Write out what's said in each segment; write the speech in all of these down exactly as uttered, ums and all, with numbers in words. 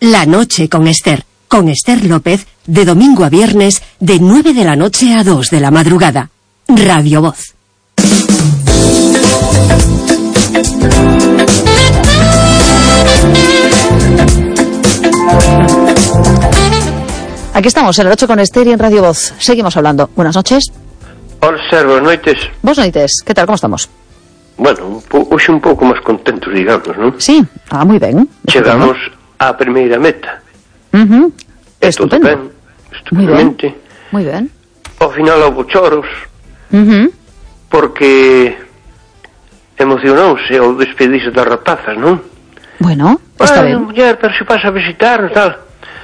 La noche con Esther. Con Esther López, de domingo a viernes, de nueve de la noche a dos de la madrugada. Radio Voz. Aquí estamos, en el ocho con Esther y en Radio Voz. Seguimos hablando. Buenas noches. Hola, Ser, buenas noites. Buenas noites. ¿Qué tal? ¿Cómo estamos? Bueno, hoxe un pouco máis contentos, digamos, non? Sí, ah, moi ben. Chegamos á primeira meta. Uh-huh. E Estupendo. todo ben, estupendamente. Moi ben. Ao final houve choros, Uh-huh. porque emocionouse ao despedirse das rapazas, non? Bueno, está Ai, ben. muller, pero se pasa a visitarnos, tal.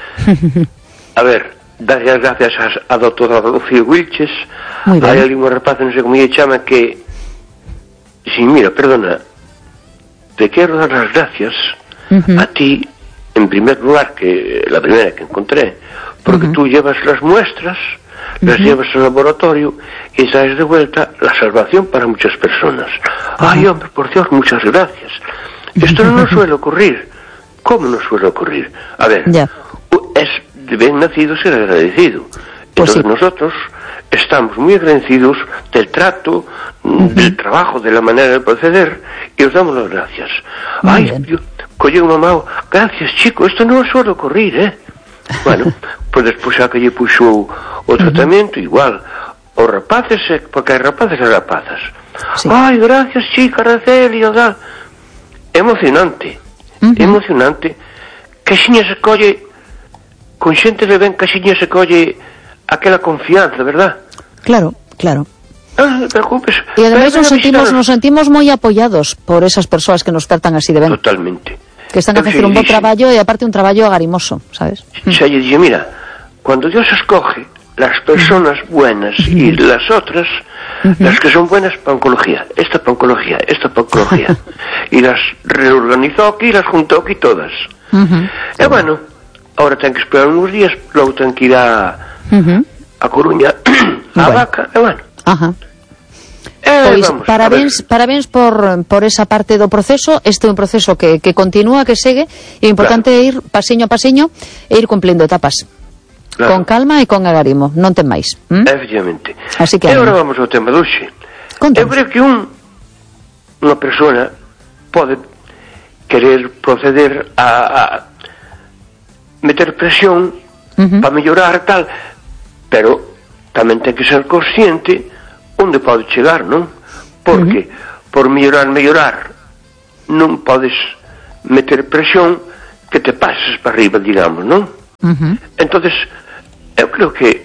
A ver, darlle as gracias a, a doutora Lucía Wilches. Moi ben. Hai ali unha rapaza, non sei como lle chama, que... Sí, mira, perdona, te quero dar las gracias Uh-huh. a ti, en primer lugar, que la primera que encontré, porque Uh-huh. tú llevas las muestras, las Uh-huh. llevas al laboratorio y traes de vuelta la salvación para muchas personas. Uh-huh. Ay, hombre, por Dios, muchas gracias. Esto no nos suele ocurrir. ¿Cómo nos suele ocurrir? A ver, Ya. es de bien nacido ser agradecido. Pues Entonces sí. nosotros estamos muy agradecidos del trato, Uh-huh. del trabajo, de la manera de proceder, y os damos las gracias. Muy Ay, bien. yo, colle mamá, gracias, chico, esto no suele ocurrir, ¿eh? Bueno, pues despois xa que lle puxo o tratamento, uh-huh. igual, os rapaces, porque hai rapaces e rapazas. Sí. Ay, gracias, chica, Araceli, tal. Emocionante, Uh-huh. emocionante, que xiña se colle, con xente de ben, que xiña se colle aquela confianza, verdad? Claro, claro. Ah, non te preocupes. E ademais Ven a nos sentimos, visitarnos. nos sentimos moi apoyados por esas persoas que nos tratan así de ben. Totalmente. Que están a Eu facer xa un bo dixen- traballo e aparte un traballo agarimoso, sabes? Xa lle dije, mira, cuando Dios escoge las personas buenas y las otras, las que son buenas para oncología, esta para oncología, esta para oncología, y las reorganizó aquí, las juntó aquí todas. Uh-huh. E bueno, ahora ten que esperar unos días, logo ten que ir a, Uh-huh. a Coruña, a Bueno. Vaca, e bueno. Ajá. Eh, Pois vamos, parabéns, parabéns por, por esa parte do proceso. Este é un proceso que, que continúa, que segue, e o importante é ir pasiño a pasiño e ir cumplindo etapas. Claro. Con calma e con agarimo, non ten máis. ¿Mm? Efectivamente. Así que E agora ánimo. vamos ao tema de hoxe. Contanos. Eu creo que un unha persona pode querer proceder a, a meter presión Uh-huh. para mellorar tal, pero tamén ten que ser consciente onde pode chegar, non? Porque uh-huh. por mellorar, mellorar non podes meter presión que te pases para arriba, digamos, non? Uh-huh. Entonces, eu creo que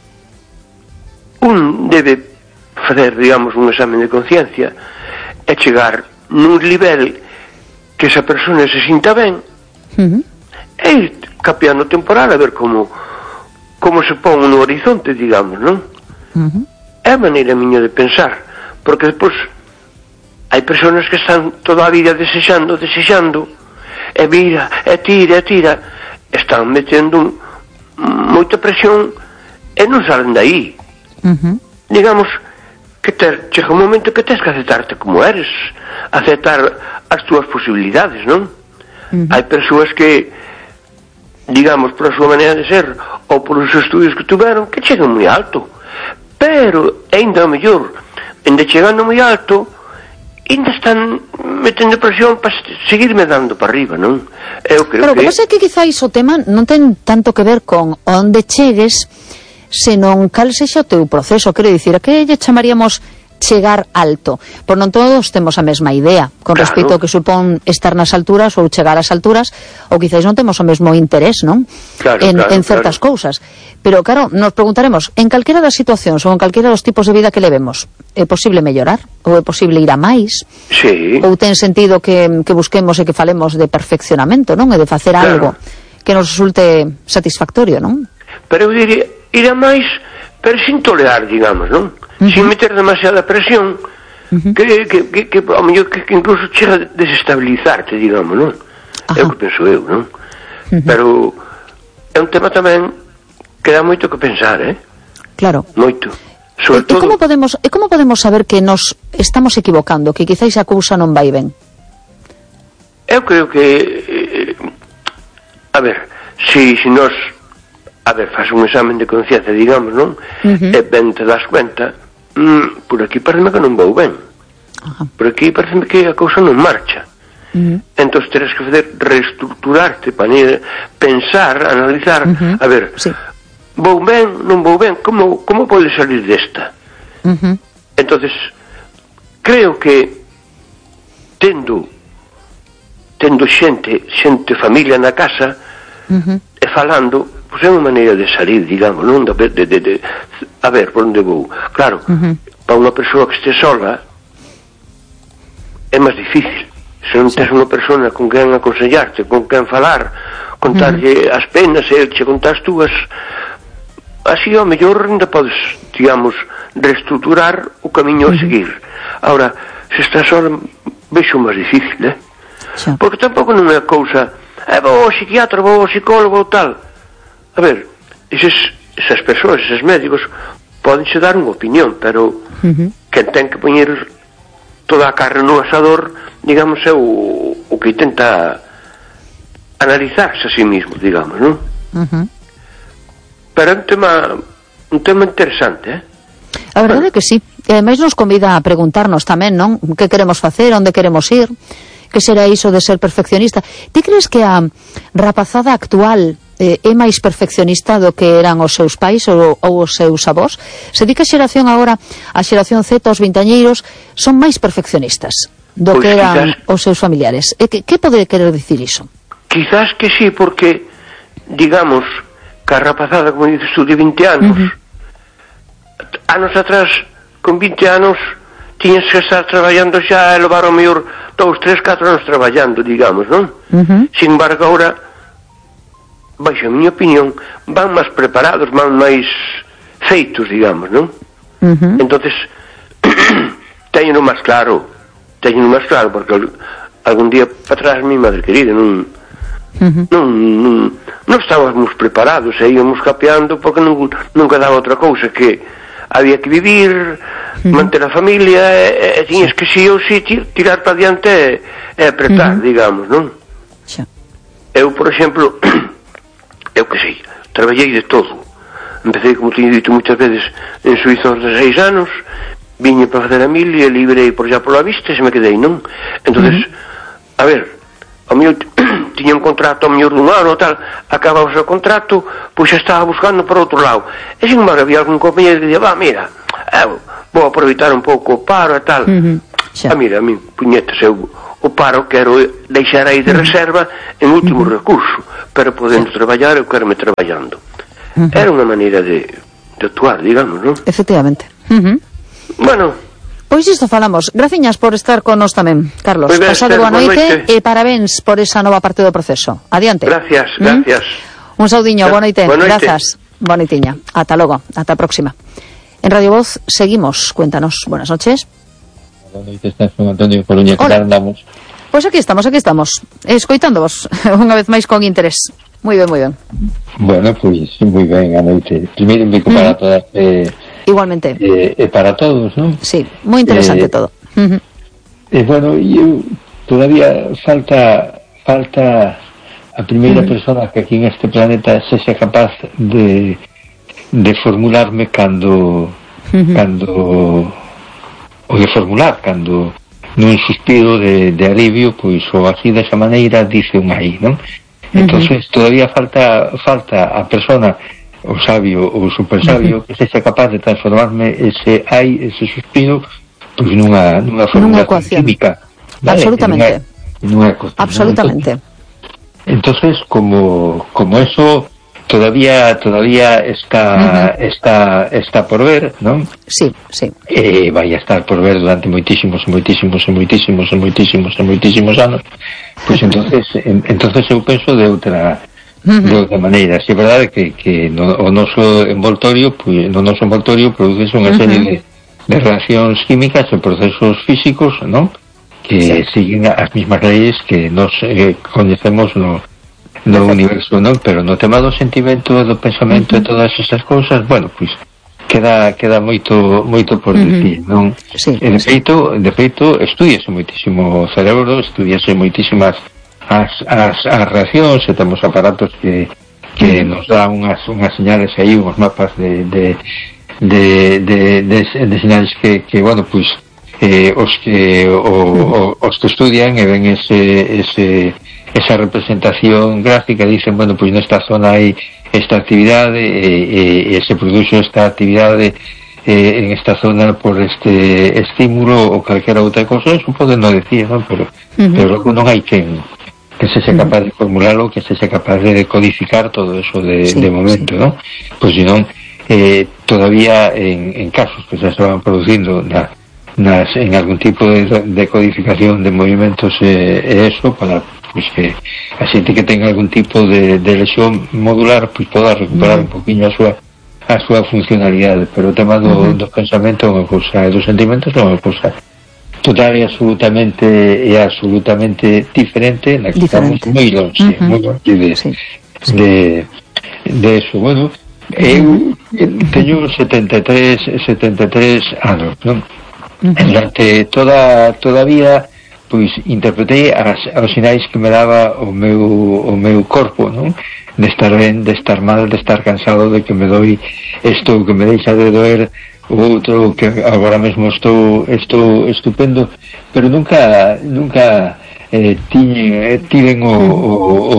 un debe fazer, digamos, un examen de conciencia e chegar nun nivel que esa persona se sinta ben Uh-huh. e ir capeando temporal a ver como como se pon no horizonte, digamos, non? Uh-huh. É a maneira miña de pensar, porque despois hai persoas que están toda a vida desexando, desexando, e mira, e tira, e tira, están metendo moita presión e non salen de aí. Uh-huh. Digamos que ter, chega un momento que tens que aceptarte como eres, aceptar as túas posibilidades, non? Uh-huh. Hai persoas que, digamos, por a súa maneira de ser ou por os estudios que tuveron, que chegan moi alto, pero ainda mellor, ainda chegando moi alto, ainda están metendo presión para seguirme dando para arriba, non? Eu creo Pero o que que... pasa é que quizáis o tema non ten tanto que ver con onde chegues, senón cal sexa o teu proceso. Quero dicir, a que lle chamaríamos chegar alto? Por non todos temos a mesma idea con Claro. respecto ao que supón estar nas alturas ou chegar ás alturas, ou quizáis non temos o mesmo interés, non? Claro, en, claro, en certas claro. cousas. Pero claro, nos preguntaremos, en calquera das situacións ou en calquera dos tipos de vida que levemos, é posible mellorar? Ou é posible ir a máis? Sí, Ou ten sentido que, que busquemos e que falemos de perfeccionamento, non? E de facer Claro. algo que nos resulte satisfactorio, non? pero eu diría, ir a máis, pero sin tolerar, digamos, non? Uh-huh. Sin meter demasiada presión, Uh-huh. que, que, que, que ao mellor que, que incluso chega a desestabilizarte, digamos, non? Ajá. É o que penso eu, non? Uh-huh. Pero é un tema tamén que dá moito que pensar, eh? Claro. Moito. E, e Sobre todo... como podemos, e como podemos saber que nos estamos equivocando, que quizáis a cousa non vai ben? Eu creo que eh, a ver, si, si nos, a ver, faz un examen de conciencia, digamos, non? Uh-huh. E ben te das cuenta, mm, por aquí parece que non vou ben. Uh-huh. Por aquí parece que a cousa non marcha. Uh-huh. Entón terás que fazer reestructurarte para pensar, analizar, uh-huh. a ver, sí. vou ben, non vou ben, como, como pode salir desta? Uh-huh. Entonces creo que tendo tendo xente, xente familia na casa, uh-huh. e falando, pois é unha maneira de salir, digamos, non? De, de, de, de, a ver, por onde vou? Claro, uh-huh. para unha persoa que este sola é máis difícil. Se non tens unha persona con quen aconsellarte, con quen falar, contarlle uh-huh. as penas e che contar as túas, así ao mellor ainda podes, digamos, reestructurar o camiño uh-huh. a seguir. Ahora, se estás sola, vexo máis difícil, eh? Sí. Porque tampouco non é cousa, eh, vou ao psiquiatra, vou ao psicólogo ou tal. A ver, eses, esas persoas, eses médicos, podense dar unha opinión, pero uh-huh. quen ten que poñer toda a carne no asador, digamos, é o, o que intenta analizarse a sí mismo, digamos, non? Uh-huh. Pero é un tema un tema interesante, eh? A verdade é que sí. E ademais nos convida a preguntarnos tamén, non? Que queremos facer, onde queremos ir, que será iso de ser perfeccionista. Ti crees que a rapazada actual eh, é máis perfeccionista do que eran os seus pais ou, ou os seus avós? Se di que a xeración agora, a xeración Z, os vintañeiros, son máis perfeccionistas do pues que eran quizás, os seus familiares. E que, que pode querer dicir iso? Quizás que sí, porque, digamos, que a rapazada, como dices tú, de vinte anos, uh-huh. anos atrás, con vinte anos, tiñas que estar traballando xa e levar o mellor dous, tres, catro anos traballando, digamos, non? Uh-huh. Sin embargo, agora, baixo a miña opinión, van máis preparados, van máis feitos, digamos, non? Uh-huh. Entonces, teñeno máis claro, teñeno máis claro, porque algún día para atrás, mi madre querida, non, uh-huh. non, non, non estábamos preparados, e íamos capeando, porque non, nunca daba outra cousa que había que vivir, uh-huh. manter a familia, e, e tiñes que si ou si tirar para diante e, e apretar, uh-huh. digamos, non? Xa. Eu, por exemplo, eu que sei, traballei de todo. Empecé, como teño dito moitas veces, en Suiza aos dezaseis anos, viñe para fazer a mil e librei por xa pola vista e se me quedei, non? Entonces, uh-huh. a ver, ao mellor tiña un contrato ao mellor dun ano tal, acababa o seu contrato, pois xa estaba buscando por outro lado. E sin embargo había algún compañero que dicía, va, mira, eu vou aproveitar un pouco o paro e tal. Uh-huh. Ah, mira, a mí, puñetas, eu o paro quero deixar aí de uh-huh. reserva en último uh-huh. recurso, pero podendo sí. traballar, eu quero me traballando. Uh-huh. Era unha maneira de, de actuar, digamos, non? Efectivamente. Uh-huh. Bueno, pois isto falamos. Graciñas por estar con nos tamén, Carlos. Ben, pasade boa noite e parabéns por esa nova parte do proceso. Adiante. Gracias, gracias. ¿Mm? Un saudiño, boa noite. Boa noite. Grazas. Boa noitiña. Ata logo, ata a próxima. En Radio Voz seguimos. Cuéntanos. Buenas noches. Boa noite, estás con Antonio Coruña, que tal andamos? Pois pues aquí estamos, aquí estamos. Escoitándovos unha vez máis con interés. Moi ben, moi ben. Bueno, pois pues, moi ben, a noite. Primeiro un bico para mm. todas. Eh, Igualmente. Eh, eh, para todos, non? Sí, moi interesante eh, todo. Uh-huh. Eh, bueno, eu todavía falta falta a primeira uh-huh. persona que aquí en este planeta sexa capaz de de formularme cando uh-huh. cando o de formular cando nun suspiro de, de alivio, pois o así desa maneira dice un aí, non? Uh-huh. Entonces todavía falta falta a persona, o sabio ou super sabio, uh-huh. que sexa capaz de transformarme ese ai, ese suspiro, pois nunha, nunha formulación química, vale? Absolutamente. Nunha, nunha ecuación, absolutamente. ¿no? Entonces, como como eso todavía todavía está uh-huh. está está por ver, ¿no? Sí, sí. Eh, vai a estar por ver durante moitísimos e moitísimos e moitísimos e moitísimos e moitísimos anos. Pois entonces en, entonces eu penso de outra Uh-huh. de outra maneira. Si é verdade que, que no, o noso envoltorio, pues, no noso envoltorio produce unha uh-huh. serie de, de reaccións químicas e procesos físicos, ¿no? Que sí. siguen as mismas leyes que nos eh, coñecemos no, no universo, ¿no? Pero no tema do sentimento, do pensamento uh-huh. e todas esas cousas, bueno, pois pues, queda queda moito moito por uh-huh. dicir, non? Sí, e de sí. feito, de feito, estudiase moitísimo o cerebro, estudiase moitísimas as, as, as reaccións, e temos aparatos que que nos dan unhas, unhas señales aí, uns mapas de de, de, de, de, de señales que, que bueno, pois eh, os que o, o, os que estudian e ven ese, ese, esa representación gráfica, dicen, bueno, pois nesta zona hai esta actividade e, e, e se produxo esta actividade eh, en esta zona por este estímulo ou calquera outra cosa. Eso pode non decir, non? Pero, uh-huh. pero non hai quen que se sea capaz de formularlo, que se sea capaz de codificar todo eso de, sí, de momento, sí. ¿no? Pues si non, eh, todavía en, en casos que se estaban producindo na, nas, en algún tipo de, de codificación de movimentos e eh, eso, para pues, que a xente que tenga algún tipo de, de lesión modular pues poda recuperar uh-huh. un poquinho a súa a súa funcionalidade, pero o tema do, uh-huh. do pensamento é unha cousa, e dos sentimentos é unha cousa total e absolutamente e absolutamente diferente, na que diferente. Estamos moi longe, uh-huh. moi longe de, sí. de, de eso. Bueno, eu teño setenta e tres anos, non? Uh-huh. Durante toda, toda a vida pois interpretei as, os sinais que me daba o meu, o meu corpo, non? De estar ben, de estar mal, de estar cansado, de que me doi isto, que me deixa de doer o outro, que agora mesmo estou estou estupendo, pero nunca nunca eh, tiñen, tiven o, o, o,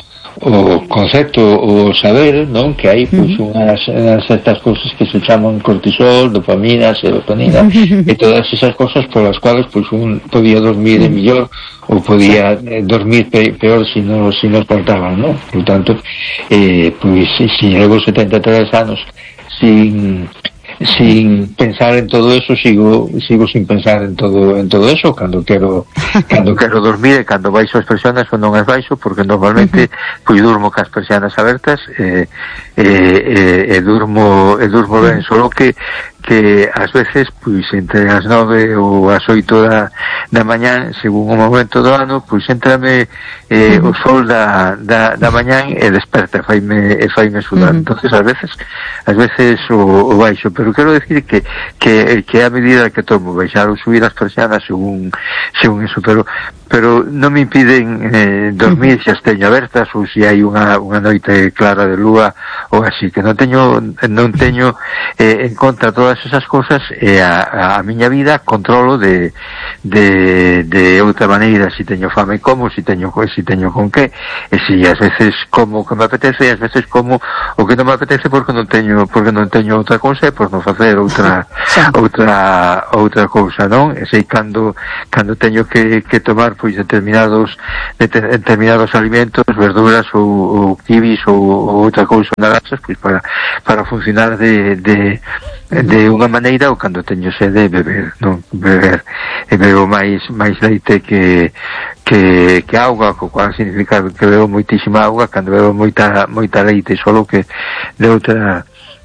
o concepto, o saber, non? Que hai pois unhas, unhas certas cousas que se chaman cortisol, dopamina, serotonina e todas esas cousas polas cuales pois un podía dormir de millor ou podía eh, dormir pe, peor se si non si nos faltaban, non? Por tanto, eh, pois se si levo setenta e tres anos sin sin pensar en todo eso, sigo sigo sin pensar en todo en todo eso cando quero cando quero dormir e cando baixo as persianas ou non as baixo, porque normalmente pois durmo cas persianas abertas e e, e, e durmo e durmo ben, solo que que ás veces, pois entre as nove ou as oito da, da mañán, según o momento do ano, pois entrame eh, o sol da, da, da mañán e desperta, faime, e faime sudar. Uh-huh. Entonces, ás veces, ás veces o, o baixo, pero quero decir que, que, que a medida que tomo baixar ou subir as persianas según, según eso, pero pero non me impiden eh, dormir se as teño abertas ou se hai unha, unha noite clara de lúa ou así, que non teño non teño eh, en conta todas esas cousas e a, a miña vida controlo de, de, de outra maneira, se teño fame como, se teño, se teño con que, e se ás veces como que me apetece e ás veces como o que non me apetece porque non teño porque non teño outra cousa e por non facer outra outra outra cousa, non? E sei cando cando teño que, que tomar pois determinados determinados alimentos, verduras ou, ou kibis ou, ou outra cousa naranxas, pois para para funcionar de, de de unha maneira, ou cando teño sede beber, non beber e bebo máis máis leite que que, que auga, co cual significa que bebo moitísima auga, cando bebo moita moita leite, solo que de outra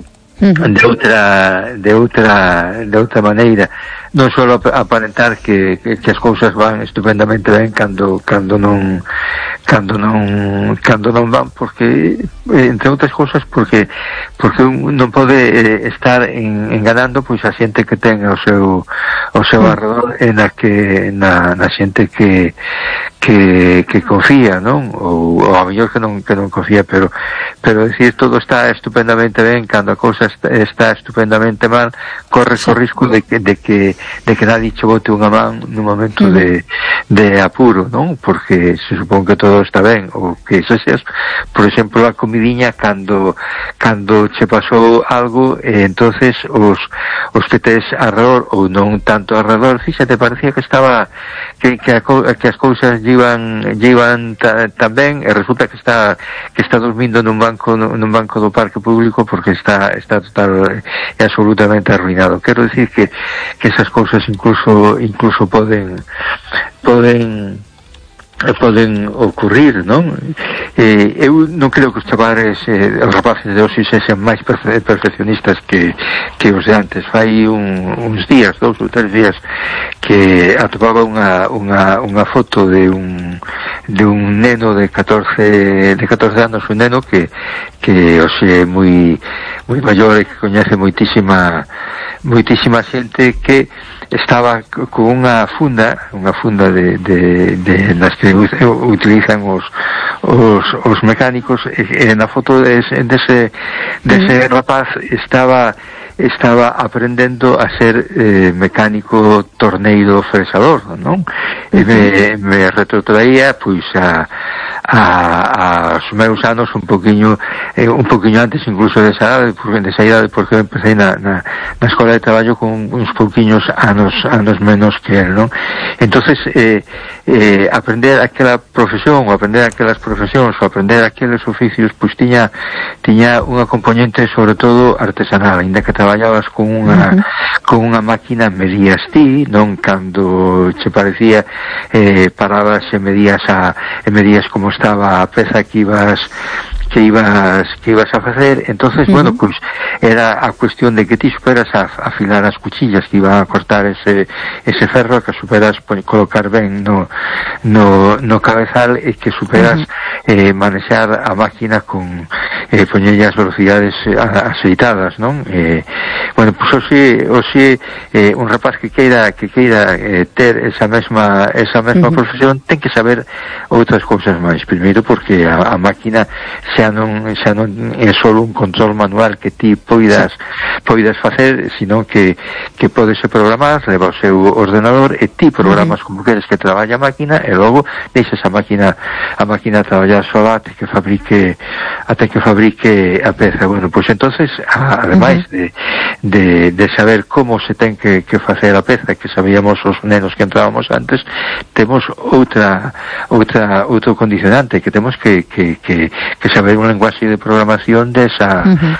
de outra de outra de outra maneira, non só aparentar que, que, que as cousas van estupendamente ben cando cando non cando non cando non van, porque entre outras cousas porque porque un non pode eh, estar en, enganando pois a xente que ten o seu o seu arredor e na que na, na xente que que, que confía, non? Ou, ou a mellor que non que non confía, pero pero decir todo está estupendamente ben cando a cousa está, está estupendamente mal, corres o risco de que de que de que nadie che bote unha man nun momento uh-huh. de, de apuro, non? Porque se supón que todo está ben, ou que eso seas, por exemplo, a comidiña cando cando che pasou algo, e entonces os os que tes alrededor, ou non tanto alrededor, fíxate, parecía que estaba que, que, a, que as cousas llevan llevan tan ben, e resulta que está que está dormindo nun banco nun banco do parque público porque está está total e absolutamente arruinado. Quero decir que que esas cousas incluso incluso poden poden poden ocurrir, non? Eh, eu non creo que os chavales, eh, os rapaces de hoxe sexan máis perfe perfeccionistas que, que os de antes. Fai un, uns días, dous ou tres días, que atopaba unha, unha, unha foto de un de un neno de catorce de catorce anos, un neno que que hoxe é moi moi maior e que coñece moitísima moitísima xente que estaba con unha funda, unha funda de, de, de nas que utilizan os os, os mecánicos, e, e na foto dese, dese, dese rapaz estaba estaba aprendendo a ser eh, mecánico torneiro fresador, non? E me, me retrotraía pois a a aos meus anos un poquinho eh, un poquinho antes incluso desa idade, porque desa idade porque eu empecé na, na, na escola de traballo con uns poquinhos anos anos menos que él, non? Entonces eh, eh, aprender aquela profesión ou aprender aquelas profesións ou aprender aqueles oficios pois tiña tiña unha componente sobre todo artesanal, ainda que traballabas con unha uh-huh. con unha máquina medías ti, non cando che parecía eh, parabas e medías a e medías como estaba a peza que ibas que ibas que ibas a facer, entonces uh-huh. bueno, pois era a cuestión de que ti superas a, a afilar as cuchillas que iban a cortar ese ese ferro, que superas por colocar ben no no no cabezal e que superas uh-huh. eh, manexar a máquina con eh, poñerlle as velocidades aceitadas, non? Eh, bueno, pois hoxe hoxe eh, un rapaz que queira que queira eh, ter esa mesma esa mesma uh-huh. profesión ten que saber outras cousas máis. Primeiro porque a, a máquina xa non xa non é só un control manual que ti poidas poidas facer, sino que que podes programar, leva o seu ordenador e ti programas uh-huh. como queres que traballe a máquina e logo deixas a máquina a máquina traballar sola até que fabrique até que fabrique a peza. Bueno, pois entonces a, ademais uh-huh. de, de de saber como se ten que que facer a peza, que sabíamos os nenos que entrábamos antes, temos outra outra outro condicionante, que temos que que que que saber un lenguaxe de programación desa uh-huh.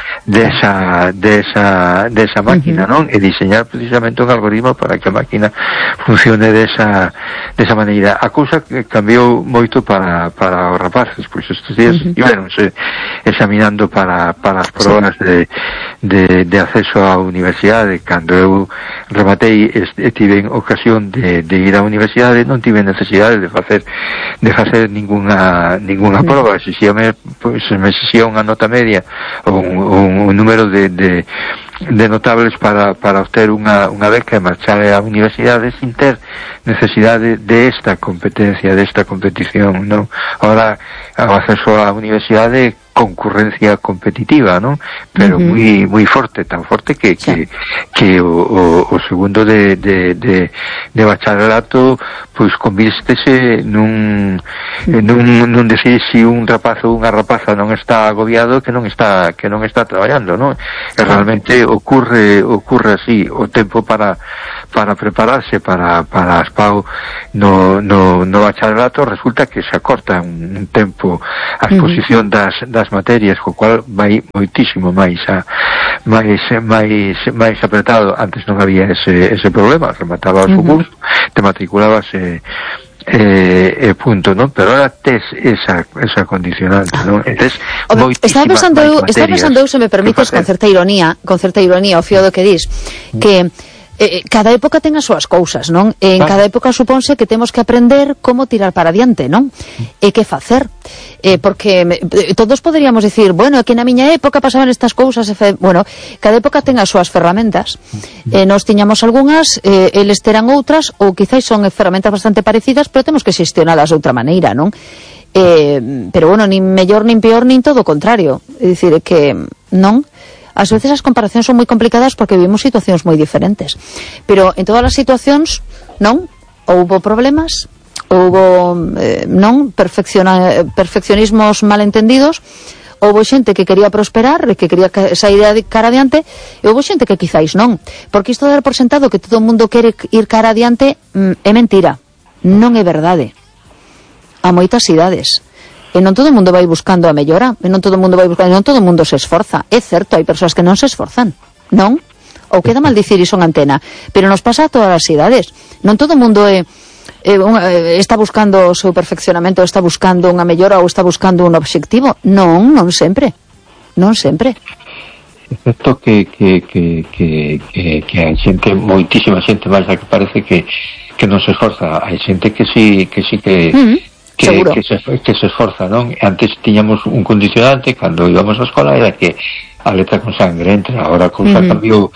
desa desa desa máquina, uh-huh. non? E diseñar precisamente un algoritmo para que a máquina funcione desa desa maneira. A cousa que cambiou moito para para os rapaces, pois estes días uh-huh. ibaronse examinando para para as probas sí. de, de de acceso á universidade. Cando eu rematei e tive ocasión de de ir á universidade, non tive necesidade de facer de facer ninguna ninguna uh-huh. proba. Se si me pois me exixía unha nota media ou un, un, un número de, de, de notables para, para obter unha, unha beca e marchar á universidade sin ter necesidade de esta competencia, de esta competición, non? Ahora, o acceso á universidade concurrencia competitiva, non? Pero uh-huh. moi moi forte, tan forte que que, que o, o, o segundo de, de, de, de bacharelato pois convístese nun nun, nun decir si un rapaz ou unha rapaza non está agobiado que non está que non está traballando, non? E realmente ocurre ocurre así, o tempo para para prepararse para para as P A U no no no bacharelato resulta que se acorta un, un tempo a exposición uh-huh. das das materias, co cual vai moitísimo máis a máis máis máis apretado. Antes non había ese ese problema, rematabas uh-huh. o curso, te matriculabas e eh, eh, punto, non? Pero ahora tes esa esa condicionante, non? Tes estaba pensando eu, estaba pensando eu, se me permites, con certa ironía, con certa ironía o fío do que dis, que Eh, cada época ten as súas cousas, non? En cada época supónse que temos que aprender como tirar para adiante, non? E que facer. Eh, porque me, todos poderíamos dicir, bueno, que na miña época pasaban estas cousas, e fe... bueno, cada época ten as súas ferramentas. Eh, nos tiñamos algunhas, eh, eles terán outras, ou quizáis son ferramentas bastante parecidas, pero temos que xestionalas de outra maneira, non? Eh, pero bueno, nin mellor, nin peor, nin todo o contrario. É dicir, que non... Ás veces as comparacións son moi complicadas porque vivimos situacións moi diferentes. Pero en todas as situacións, non? Houbo problemas, houbo, eh, non? Perfecciona, perfeccionismos malentendidos, houbo xente que quería prosperar, que quería sair de cara adiante, e houbo xente que quizáis non. Porque isto de dar por sentado que todo o mundo quere ir cara adiante mm, é mentira. Non é verdade. A moitas idades. E non todo o mundo vai buscando a mellora, e non todo o mundo vai buscando, non todo o mundo se esforza. É certo, hai persoas que non se esforzan, non? Ou queda mal dicir iso en antena, pero nos pasa a todas as idades. Non todo o mundo é, é unha, está buscando o seu perfeccionamento, ou está buscando unha mellora, ou está buscando un obxectivo. Non, non sempre. Non sempre. Excepto que, que, que, que, que, que hai xente, moitísima xente máis a que parece que, que non se esforza. Hai xente que sí que sí que... Mm-hmm. Que, que, se, que se esforza, non? Antes tiñamos un condicionante cando íbamos á escola, era que a letra con sangre entra. Ahora a cousa uh-huh. cambiou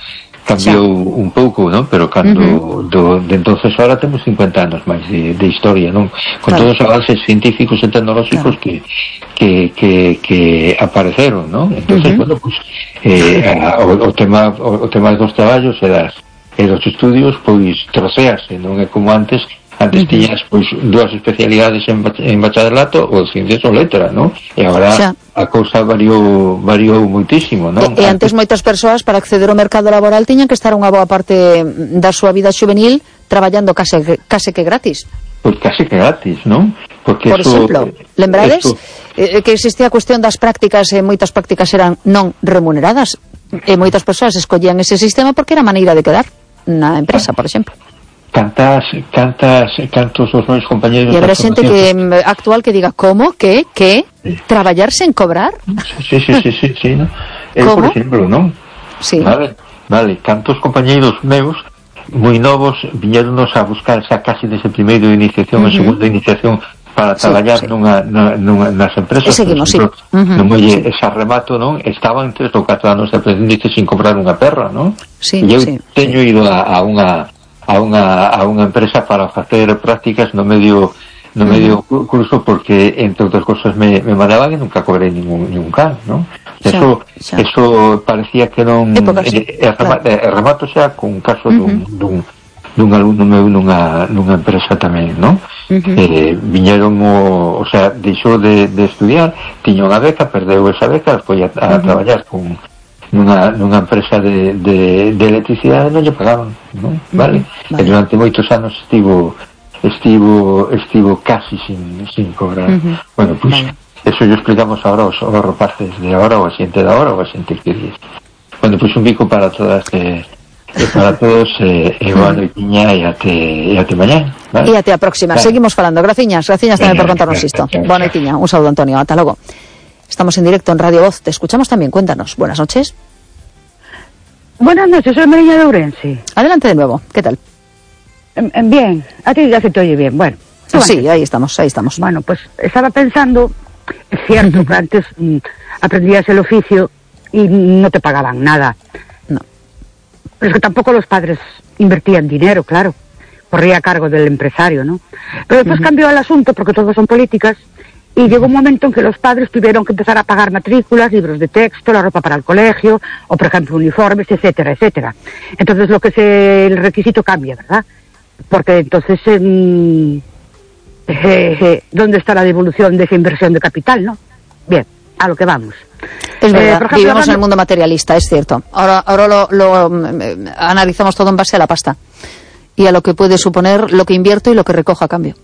cambiou xa. un pouco, non? Pero cando uh-huh. do, de entonces ahora temos cincuenta anos máis de, de historia, non? Con claro. todos os avances científicos e tecnolóxicos claro. que, que, que, que apareceron, non? Entonces, uh-huh. bueno, pues eh, o, o tema o, o tema dos traballos e das e dos estudios, pois trocease, non é como antes. Antes uh-huh. tiñas pois dúas especialidades en, en bacharelato ou ciencias ou letra, non? E agora xa. a cousa variou variou moitísimo, non? E, e antes moitas persoas para acceder ao mercado laboral tiñan que estar unha boa parte da súa vida xuvenil traballando case, case que gratis. Pois case que gratis, non? Porque Por eso, exemplo, lembrades esto... eh, que existía a cuestión das prácticas e moitas prácticas eran non remuneradas e moitas persoas escollían ese sistema porque era a maneira de quedar na empresa, por exemplo. Cantas, cantas, cantos os meus compañeros... E habrá xente que actual que diga, como, que, que, sí. traballar sen cobrar? Sí, sí, sí, sí, sí, ¿no? Eu, por exemplo, non? Sí. Vale, vale, cantos compañeros meus moi novos viñeronos a buscar esa casi desde primeiro de iniciación uh-huh. a segunda iniciación para traballar sí, sí. Nunha, nunha, nas empresas. E seguimos, exemplo, sí. Uh-huh. Non sí. molle esa remato, non? Estaban tres ou catro anos de aprendizaje sin cobrar unha perra, non? Sí, e eu sí, teño sí. ido a, a unha a unha a unha empresa para facer prácticas no medio no uh-huh. medio curso porque entre outras cosas me, me mandaban e nunca cobrei ningún ningún can, non? Xa, eso xa. eso parecía que non eh, eh, claro. eh, remato xa con un caso uh-huh. dun, dun dun alumno meu nunha nunha empresa tamén, non? Uh-huh. Eh, viñeron o, o sea, deixou de, de estudiar, tiña unha beca, perdeu esa beca, foi a, a uh-huh. traballar con nunha, nunha empresa de, de, de electricidade, non lle pagaban, non? Vale? Vale. E durante moitos anos estivo estivo estivo casi sin, sin cobrar. Uh-huh. Bueno, pues vale. Eso yo explicamos ahora aos, aos rapaces de ahora, ou a xente de ahora, ou a xente que diz. Bueno, pues un bico para todas eh, para todos e eh, boa noitiña e até, e até mañá, vale? E até a próxima, vale. Seguimos falando. Graciñas, graciñas tamén por contarnos isto. Boa noitiña, un saludo Antonio, ata logo. Estamos en directo en Radio Voz, te escuchamos también, cuéntanos. Buenas noches. Buenas noches, soy Mariña de Ourense. Adelante de nuevo, ¿qué tal? Eh, bien, a ti ya se te oye bien, bueno. Sí, antes. ahí estamos, ahí estamos. Bueno, pues estaba pensando, es cierto que antes mm, aprendías el oficio y no te pagaban nada. No. Pero es que tampoco los padres invertían dinero, claro. Corría a cargo del empresario, ¿no? Pero después uh-huh. cambió el asunto porque todos son políticas. Y llegó un momento en que los padres tuvieron que empezar a pagar matrículas, libros de texto, la ropa para el colegio, o por ejemplo uniformes, etcétera, etcétera. Entonces lo que se, el requisito cambia, ¿verdad? Porque entonces, eh, eh, ¿dónde está la devolución de esa inversión de capital, no? Bien, a lo que vamos. Es verdad, eh, ejemplo, vivimos hablando... en el mundo materialista, es cierto. Ahora, ahora lo, lo eh, analizamos todo en base a la pasta y a lo que puede suponer lo que invierto y lo que recojo a cambio.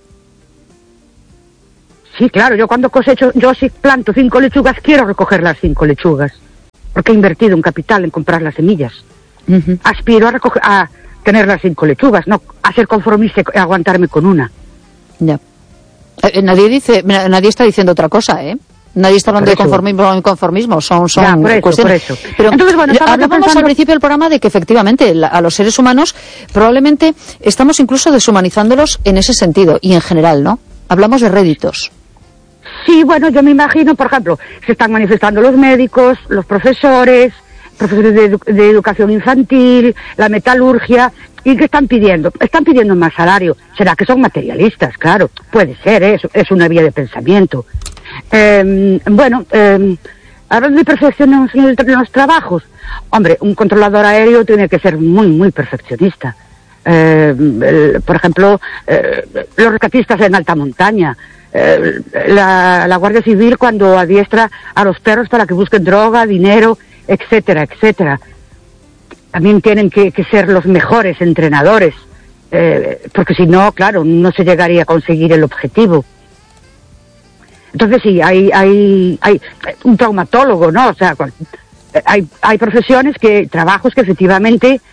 Sí, claro, yo cuando cosecho, yo si planto cinco lechugas, quiero recoger las cinco lechugas, porque he invertido un capital en comprar las semillas. Uh-huh. Aspiro a recoger, a tener las cinco lechugas, no a ser conformista y aguantarme con una. Ya. Eh, nadie dice, nadie está diciendo otra cosa, ¿eh? Nadie está hablando de conformismo o inconformismo, son, son ya, por eso, cuestiones. Por eso. Pero entonces, bueno, hablábamos pensando... al principio del programa de que efectivamente la, a los seres humanos probablemente estamos incluso deshumanizándolos en ese sentido y en general, ¿no? Hablamos de réditos. Sí, bueno, yo me imagino, por ejemplo, se están manifestando los médicos, los profesores, profesores de, edu- de educación infantil, la metalurgia, ¿y qué están pidiendo? Están pidiendo más salario. ¿Será que son materialistas? Claro, puede ser, ¿eh? es, es una vía de pensamiento. Eh, bueno, eh, hablando de perfección en, el, en los trabajos, hombre, un controlador aéreo tiene que ser muy, muy perfeccionista. Eh, el, por ejemplo, eh, los rescatistas en alta montaña, eh, la, la Guardia Civil cuando adiestra a los perros para que busquen droga, dinero, etcétera, etcétera. También tienen que, que ser los mejores entrenadores, eh, porque si no, claro, no se llegaría a conseguir el objetivo. Entonces sí, hay, hay, hay un traumatólogo, ¿no? O sea, hay, hay profesiones que, trabajos que efectivamente